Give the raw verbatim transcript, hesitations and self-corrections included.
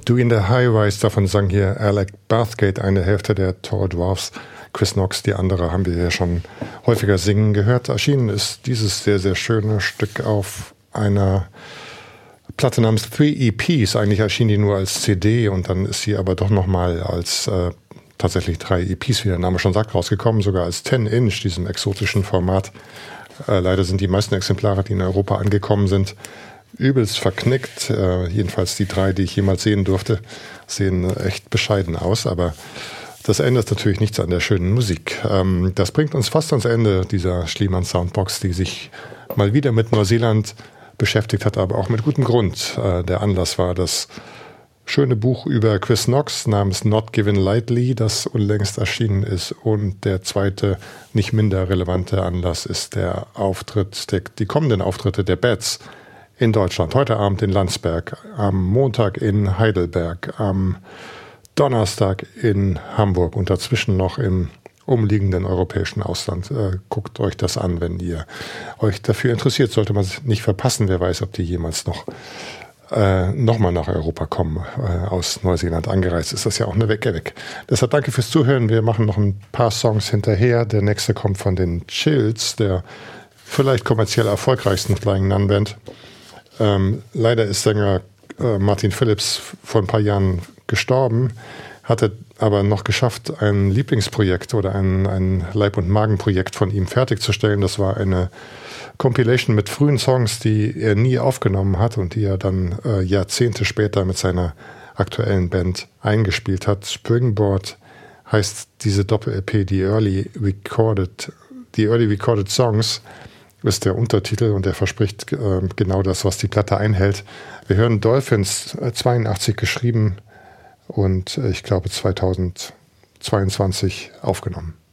Doing the High Rise, davon sang hier Alec Bathgate, eine Hälfte der Tall Dwarfs. Chris Knox, die andere, haben wir ja schon häufiger singen gehört. Erschienen ist dieses sehr, sehr schöne Stück auf einer Platte namens Three E Ps. Eigentlich erschien die nur als C D und dann ist sie aber doch nochmal als äh, tatsächlich drei E Ps, wie der Name schon sagt, rausgekommen, sogar als zehn Inch, diesem exotischen Format. Äh, leider sind die meisten Exemplare, die in Europa angekommen sind, übelst verknickt. Äh, jedenfalls die drei, die ich jemals sehen durfte, sehen äh, echt bescheiden aus, aber das ändert natürlich nichts an der schönen Musik. Ähm, das bringt uns fast ans Ende dieser Schliemann Soundbox, die sich mal wieder mit Neuseeland beschäftigt hat, aber auch mit gutem Grund. Äh, der Anlass war das schöne Buch über Chris Knox namens Not Given Lightly, das unlängst erschienen ist. Und der zweite, nicht minder relevante Anlass ist der Auftritt, der, die kommenden Auftritte der Bats in Deutschland. Heute Abend in Landsberg, am Montag in Heidelberg, am Donnerstag in Hamburg und dazwischen noch im umliegenden europäischen Ausland. Äh, guckt euch das an, wenn ihr euch dafür interessiert. Sollte man es nicht verpassen. Wer weiß, ob die jemals noch äh, nochmal nach Europa kommen. Äh, aus Neuseeland angereist ist das ja auch eine Wecke weg. Deshalb danke fürs Zuhören. Wir machen noch ein paar Songs hinterher. Der nächste kommt von den Chills, der vielleicht kommerziell erfolgreichsten Flying Nun Band. Ähm, leider ist Sänger äh, Martin Phillips vor ein paar Jahren gestorben, hatte aber noch geschafft, ein Lieblingsprojekt oder ein, ein Leib- und Magenprojekt von ihm fertigzustellen. Das war eine Compilation mit frühen Songs, die er nie aufgenommen hat und die er dann äh, Jahrzehnte später mit seiner aktuellen Band eingespielt hat. Springboard heißt diese Doppel-L P, die Early Recorded, die Early Recorded Songs, ist der Untertitel und der verspricht äh, genau das, was die Platte einhält. Wir hören Dolphins, äh, zweiundachtzig geschrieben und äh, ich glaube zweitausendzweiundzwanzig aufgenommen.